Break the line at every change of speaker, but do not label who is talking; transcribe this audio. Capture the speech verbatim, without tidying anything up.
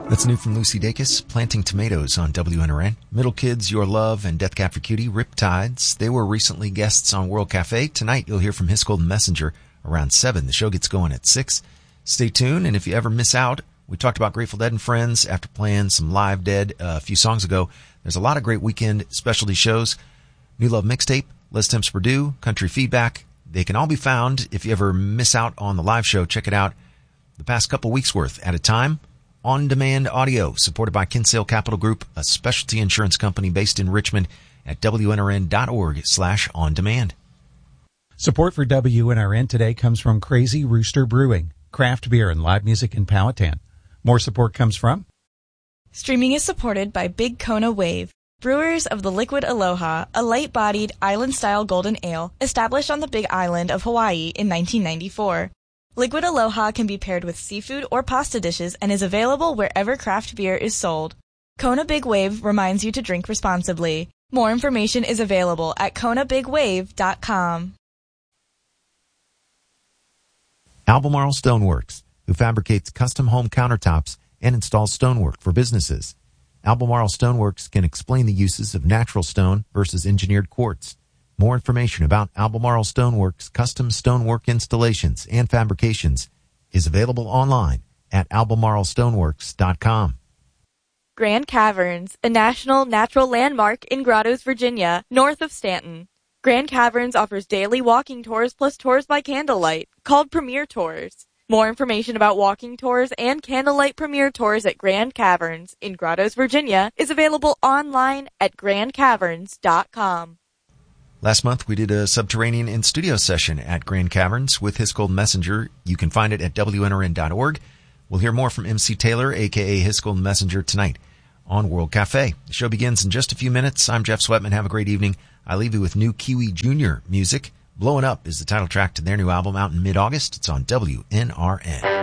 That's new from Lucy Dacus, Planting Tomatoes on W N R N. Middle Kids, Your Love, and Death Cab for Cutie, Riptides. They were recently guests on World Cafe. Tonight you'll hear from His Golden Messenger around seven. The show gets going at six. Stay tuned, and if you ever miss out, we talked about Grateful Dead and Friends after playing some Live Dead uh, a few songs ago. There's a lot of great weekend specialty shows. New Love Mixtape, Les Temps Purdue, Country Feedback. They can all be found. If you ever miss out on the live show, check it out the past couple weeks worth at a time. On-demand audio, supported by Kinsale Capital Group, a specialty insurance company based in Richmond, at W N R N dot org slash on demand.
Support for W N R N today comes from Crazy Rooster Brewing, craft beer and live music in Powhatan. More support comes from...
Streaming is supported by Big Kona Wave, brewers of the Liquid Aloha, a light-bodied, island-style golden ale established on the Big Island of Hawaii in nineteen ninety-four. Liquid Aloha can be paired with seafood or pasta dishes and is available wherever craft beer is sold. Kona Big Wave reminds you to drink responsibly. More information is available at kona big wave dot com.
Albemarle Stoneworks, who fabricates custom home countertops and installs stonework for businesses. Albemarle Stoneworks can explain the uses of natural stone versus engineered quartz. More information about Albemarle Stoneworks custom stonework installations and fabrications is available online at albemarle stoneworks dot com.
Grand Caverns, a national natural landmark in Grottoes, Virginia, north of Stanton. Grand Caverns offers daily walking tours plus tours by candlelight, called Premier Tours. More information about walking tours and candlelight Premier Tours at Grand Caverns in Grottoes, Virginia is available online at grand caverns dot com.
Last month, we did a subterranean in-studio session at Grand Caverns with His Golden Messenger. You can find it at W N R N dot org. We'll hear more from M C Taylor, a k a. His Golden Messenger, tonight on World Cafe. The show begins in just a few minutes. I'm Jeff Sweatman. Have a great evening. I leave you with new Kiwi Junior music. Blowin' Up is the title track to their new album out in mid-August. It's on W N R N.